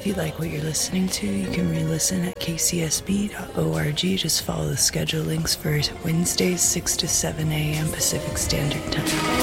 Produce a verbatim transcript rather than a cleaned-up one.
If you like what you're listening to, you can re-listen at k c s b dot org. Just follow the schedule links for Wednesdays, six to seven a.m. Pacific Standard Time.